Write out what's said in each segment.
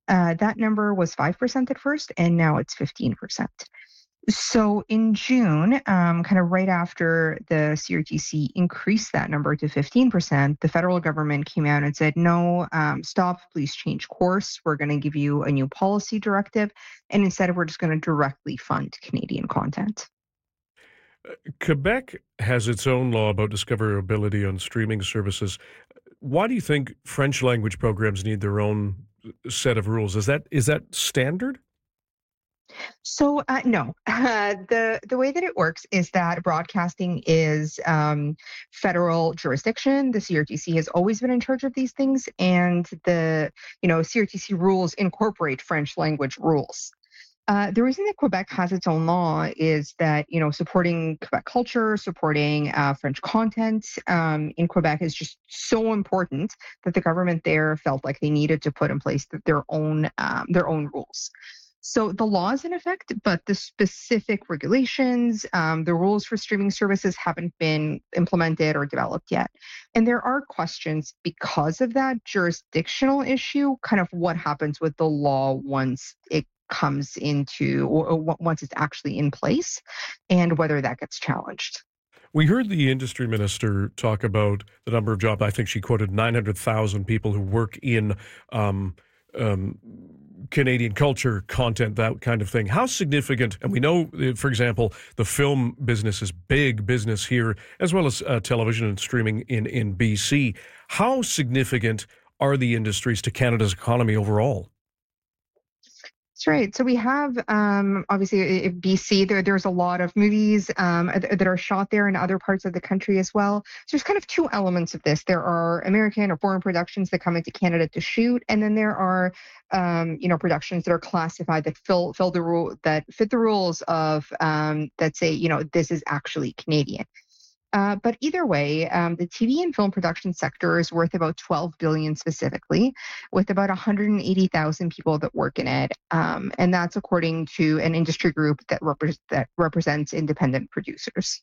That number was 5% at first, and now it's 15%. So in June, kind of right after the CRTC increased that number to 15%, the federal government came out and said, no, stop, please change course. We're going to give you a new policy directive. And instead, we're just going to directly fund Canadian content. Quebec has its own law about discoverability on streaming services. Why do you think French language programs need their own set of rules? Is that standard? So no, the way that it works is that broadcasting is federal jurisdiction. The CRTC has always been in charge of these things, and the CRTC rules incorporate French language rules. The reason that Quebec has its own law is that, supporting Quebec culture, supporting French content in Quebec is just so important that the government there felt like they needed to put in place their own rules. So the law is in effect, but the specific regulations, the rules for streaming services haven't been implemented or developed yet. And there are questions because of that jurisdictional issue, kind of what happens with the law once it comes into, or once it's actually in place, and whether that gets challenged. We heard the industry minister talk about the number of jobs. I think she quoted 900,000 people who work in Canadian culture, content, that kind of thing. How significant, and we know, for example, the film business is big business here, as well as television and streaming in BC. How significant are the industries to Canada's economy overall? That's right. So we have, obviously, in BC, there's a lot of movies that are shot there in other parts of the country as well. So there's kind of two elements of this. There are American or foreign productions that come into Canada to shoot, and then there are, productions that are classified that fit the rules of that say, this is actually Canadian. But either way, the TV and film production sector is worth about $12 billion specifically, with about 180,000 people that work in it, and that's according to an industry group that represents independent producers.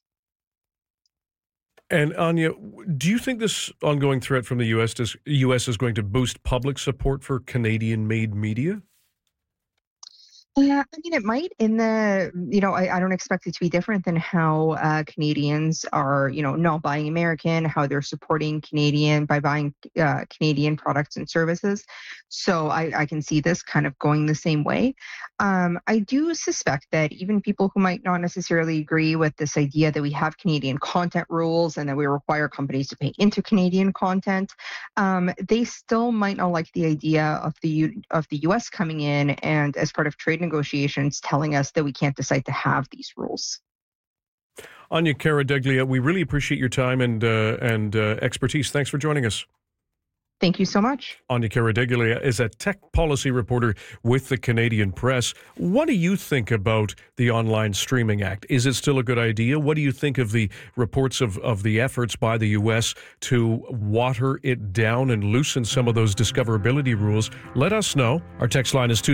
And Anya, do you think this ongoing threat from the U.S. is going to boost public support for Canadian-made media? Yeah, I mean, it might in the, I don't expect it to be different than how Canadians are, not buying American, how they're supporting Canadian by buying Canadian products and services. So I can see this kind of going the same way. I do suspect that even people who might not necessarily agree with this idea that we have Canadian content rules and that we require companies to pay into Canadian content, they still might not like the idea of the U.S. coming in and as part of trade negotiations telling us that we can't decide to have these rules. Anya Karadeglia, we really appreciate your time and expertise. Thanks for joining us. Thank you so much. Anya Karadeglia is a tech policy reporter with the Canadian Press. What do you think about the Online Streaming Act? Is it still a good idea? What do you think of the reports of the efforts by the U.S. to water it down and loosen some of those discoverability rules? Let us know. Our text line is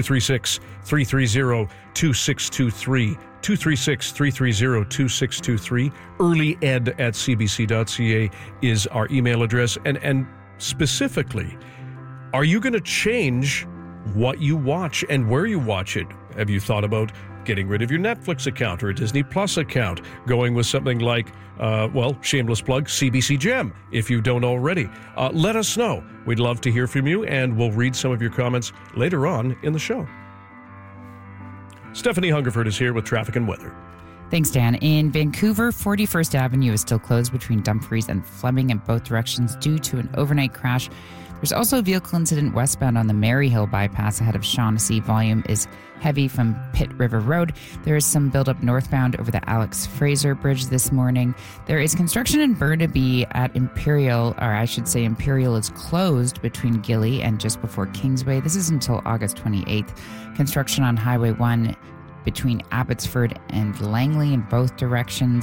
236-330-2623. 236-330-2623. earlyed@cbc.ca is our email address. And specifically, are you going to change what you watch and where you watch it? Have you thought about getting rid of your Netflix account or a Disney Plus account, going with something like, shameless plug, CBC Gem, if you don't already? Let us know. We'd love to hear from you, and we'll read some of your comments later on in the show. Stephanie Hungerford is here with traffic and weather. Thanks, Dan. In Vancouver, 41st Avenue is still closed between Dumfries and Fleming in both directions due to an overnight crash. There's also a vehicle incident westbound on the Maryhill bypass ahead of Shaughnessy. Volume is heavy from Pitt River Road. There is some buildup northbound over the Alex Fraser Bridge this morning. There is construction in Burnaby at Imperial, or I should say Imperial is closed between Gilly and just before Kingsway. This is until August 28th. Construction on Highway 1 between Abbotsford and Langley in both directions.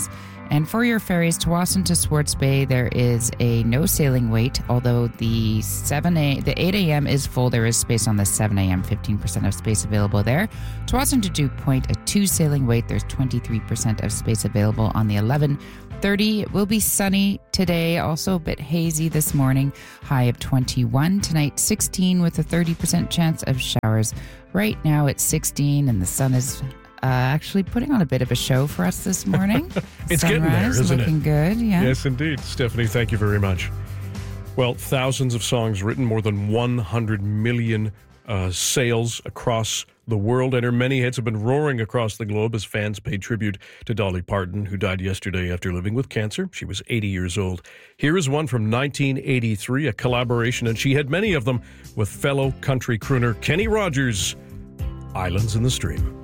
And for your ferries, Tsawwassen to Swartz Bay, there is a no sailing wait, although the 8 a.m. is full. There is space on the 7 a.m., 15% of space available there. Tsawwassen to Dew Point, a 2 sailing wait. There's 23% of space available on the 11:30. It will be sunny today, also a bit hazy this morning. High of 21. Tonight, 16 with a 30% chance of showers. Right now it's 16 and the sun is actually putting on a bit of a show for us this morning. It's getting there, isn't it? Looking good, yeah. Yes, indeed. Stephanie, thank you very much. Well, thousands of songs written, more than 100 million sales across the world, and her many hits have been roaring across the globe as fans pay tribute to Dolly Parton, who died yesterday after living with cancer. She was 80 years old. Here is one from 1983, a collaboration, and she had many of them, with fellow country crooner Kenny Rogers, Islands in the Stream.